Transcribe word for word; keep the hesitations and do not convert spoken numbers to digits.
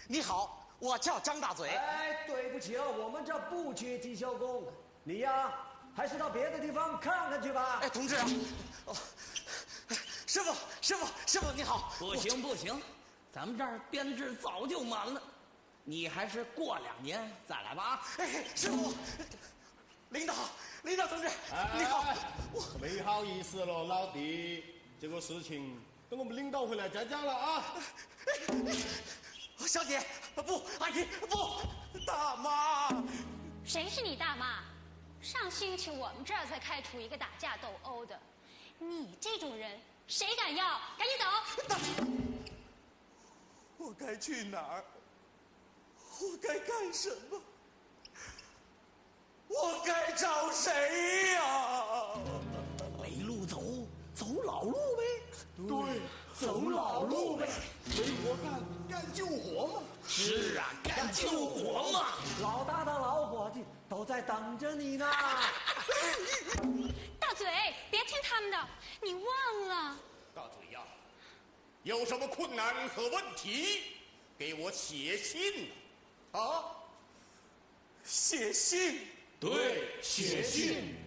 你好，我叫张大嘴。 哎，对不起啊，我们这不缺技校工，你呀，还是到别的地方看看去吧。 哎，同志啊，哦，师傅，师傅，师傅你好。 不行不行，咱们这儿编制早就满了，你还是过两年再来吧啊！ 哎，师傅，领导，领导同志， 哎、 你好。 我没好意思了，老弟，这个事情等我们领导回来再讲了啊。 小姐，不，阿姨，不，大妈。 谁是你大妈？上星期我们这儿才开除一个打架斗殴的，你这种人谁敢要？赶紧走！ 我该去哪儿？我该干什么？我该找谁呀？ 没路走，走老路呗。 对，走老路呗。没活干，干救火嘛。 是啊，干救火嘛。 老大的老伙计都在等着你呢。 大嘴，别听他们的，你忘了。 大嘴呀，有什么困难和问题，给我写信啊！ 写信。 对，写信。